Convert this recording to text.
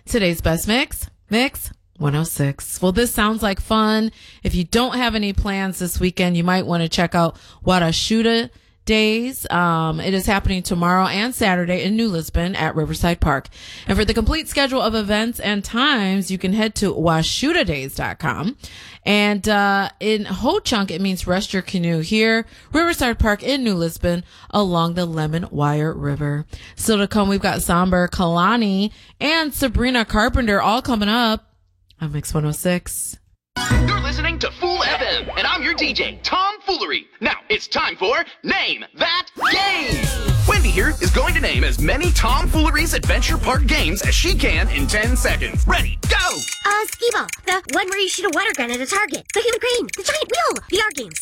Today's best mix 106. Well, this sounds like fun. If you don't have any plans this weekend, you might want to check out Warashuta Days. It is happening tomorrow and Saturday in New Lisbon at Riverside Park. And for the complete schedule of events and times, you can head to washutadays.com. And in Ho-Chunk, it means rest your canoe here, Riverside Park in New Lisbon, along the Lemon Wire River. Still to come, we've got Samber Kalani and Sabrina Carpenter all coming up on Mix 106. You're listening to Fool FM, and I'm your DJ, Tom Foolery. Now, it's time for Name That Game. Wendy here is going to name as many Tom Foolery's Adventure Park games as she can in 10 seconds. Ready, go! Skee-Ball, the one where you shoot a water gun at a target, the human crane, the giant wheel, the R games,